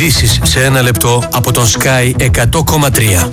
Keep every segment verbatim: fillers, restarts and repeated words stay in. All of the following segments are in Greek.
Ειδήσεις σε ένα λεπτό από τον Sky εκατό κόμμα τρία.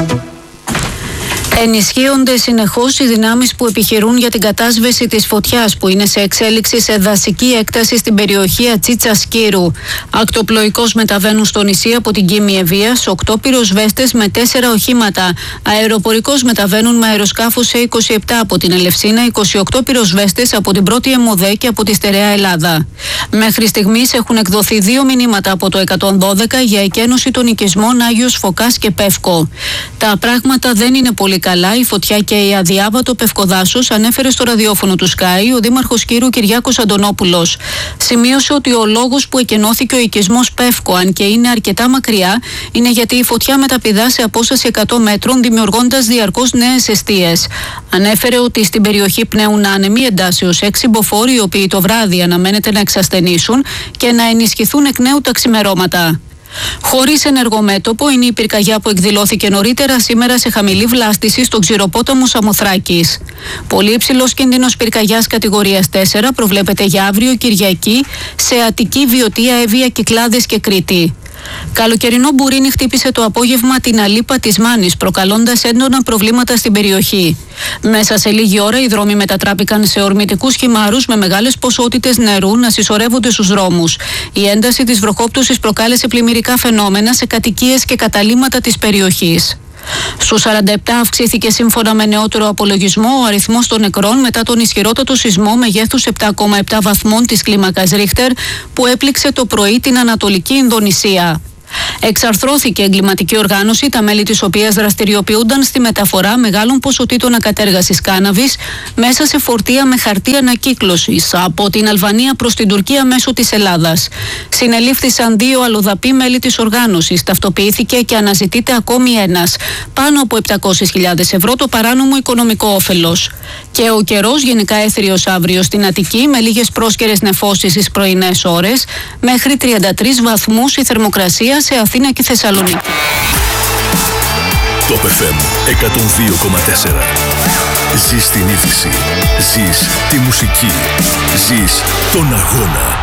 Ενισχύονται συνεχώς οι δυνάμεις που επιχειρούν για την κατάσβεση της φωτιάς που είναι σε εξέλιξη σε δασική έκταση στην περιοχή Ατσίτσα Σκύρου. Ακτοπλοϊκώς μεταβαίνουν στο νησί από την Κίμη Ευβοίας οκτώ πυροσβέστες με τέσσερα οχήματα. Αεροπορικώς μεταβαίνουν με αεροσκάφους σε είκοσι επτά από την Ελευσίνα, είκοσι οκτώ πυροσβέστες από την πρώτη ΕΜΟΔΕ και από τη Στερεά Ελλάδα. Μέχρι στιγμής έχουν εκδοθεί δύο μηνύματα από το εκατόν δώδεκα για εκένωση των οικισμών Άγιος Φωκάς και Πεύκο. Τα πράγματα δεν είναι πολύ καλά. Η φωτιά και η αδιάβατο Πευκοδάσος, ανέφερε στο ραδιόφωνο του Sky ο Δήμαρχος Κύρου Κυριάκος Αντωνόπουλος. Σημείωσε ότι ο λόγος που εκενώθηκε ο οικισμός Πεύκο, αν και είναι αρκετά μακριά, είναι γιατί η φωτιά μεταπηδά σε απόσταση εκατό μέτρων, δημιουργώντας διαρκώς νέες εστίες. Ανέφερε ότι στην περιοχή πνέουν άνεμοι εντάσεως έξι μποφόρ, οι οποίοι το βράδυ αναμένεται να εξασθενήσουν και να ενισχυθούν εκ νέου τα ξημερώματα. Χωρίς ενεργό μέτωπο είναι η πυρκαγιά που εκδηλώθηκε νωρίτερα σήμερα σε χαμηλή βλάστηση στο ξηροπόταμο Σαμοθράκης. Πολύ υψηλός κίνδυνος πυρκαγιάς κατηγορίας τέσσερα προβλέπεται για αύριο Κυριακή σε Αττική, Βιωτία, Εύβοια, Κυκλάδες και Κρήτη. Καλοκαιρινό μπουρίνι χτύπησε το απόγευμα την Αλίπα της Μάνης, προκαλώντας έντονα προβλήματα στην περιοχή. Μέσα σε λίγη ώρα οι δρόμοι μετατράπηκαν σε ορμητικούς χυμάρους με μεγάλες ποσότητες νερού να συσσωρεύονται στους δρόμους. Η ένταση της βροχόπτωσης προκάλεσε πλημμυρικά φαινόμενα σε κατοικίες και καταλύματα της περιοχής. Στους σαράντα επτά αυξήθηκε σύμφωνα με νεότερο απολογισμό ο αριθμός των νεκρών μετά τον ισχυρότατο σεισμό μεγέθους επτά κόμμα επτά βαθμών της κλίμακας Ρίχτερ που έπληξε το πρωί την Ανατολική Ινδονησία. Εξαρθρώθηκε εγκληματική οργάνωση, τα μέλη της οποίας δραστηριοποιούνταν στη μεταφορά μεγάλων ποσοτήτων ακατέργασης κάναβης μέσα σε φορτία με χαρτί ανακύκλωσης από την Αλβανία προς την Τουρκία μέσω της Ελλάδας. Συνελήφθησαν δύο αλλοδαποί μέλη της οργάνωσης. Ταυτοποιήθηκε και αναζητείται ακόμη ένας. Πάνω από επτακόσιες χιλιάδες ευρώ το παράνομο οικονομικό όφελος. Και ο καιρός γενικά έθριος αύριο στην Αττική με λίγες πρόσκαιρες νεφώσεις στις πρωινές ώρες, μέχρι τριάντα τρεις βαθμούς η θερμοκρασία σε Αθήνα και Θεσσαλονίκη. Top εφ εμ εκατόν δύο κόμμα τέσσερα. Ζεις την είδηση. Ζεις τη μουσική. Ζεις τον αγώνα.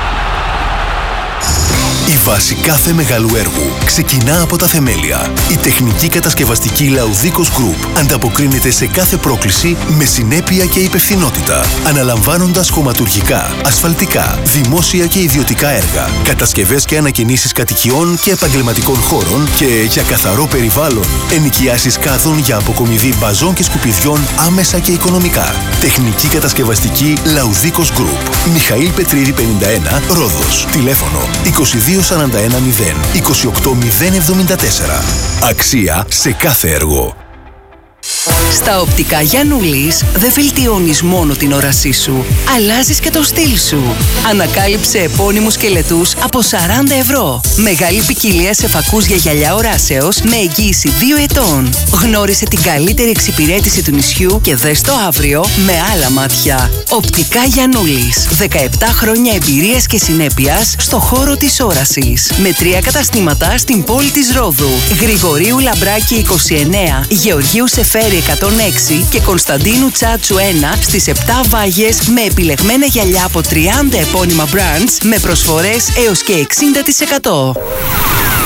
Η βάση κάθε μεγάλου έργου ξεκινά από τα θεμέλια. Η τεχνική κατασκευαστική Laudikos Group ανταποκρίνεται σε κάθε πρόκληση με συνέπεια και υπευθυνότητα, αναλαμβάνοντας χωματουργικά, ασφαλτικά, δημόσια και ιδιωτικά έργα, κατασκευές και ανακαινήσεις κατοικιών και επαγγελματικών χώρων και για καθαρό περιβάλλον, ενοικιάσεις κάδων για αποκομιδή μπαζών και σκουπιδιών άμεσα και οικονομικά. Τεχνική κατασκευαστική Laudikos Group. Μιχαήλ Πετρίδη πενήντα ένα, Ρόδος. Τηλέφωνο είκοσι δύο σαράντα ένα μηδέν είκοσι οκτώ μηδέν εβδομήντα τέσσερα. Αξία σε κάθε έργο. Στα οπτικά Γιαννούλης δεν βελτιώνεις μόνο την όρασή σου, αλλάζεις και το στυλ σου. Ανακάλυψε επώνυμους σκελετούς από σαράντα ευρώ. Μεγάλη ποικιλία σε φακούς για γυαλιά οράσεως με εγγύηση δύο ετών. Γνώρισε την καλύτερη εξυπηρέτηση του νησιού και δες το αύριο με άλλα μάτια. Οπτικά Γιαννούλης. δεκαεπτά χρόνια εμπειρίας και συνέπειας στο χώρο της όρασης. Με τρία καταστήματα στην πόλη της Ρόδου. Γρηγορίου Λαμπράκη είκοσι εννέα, Γεωργίου Σεφέρη εκατόν έξι και Κωνσταντίνου Τσάτσου ένα στις επτά Βάγες με επιλεγμένα γυαλιά από τριάντα επώνυμα brands με προσφορές έως και εξήντα τοις εκατό.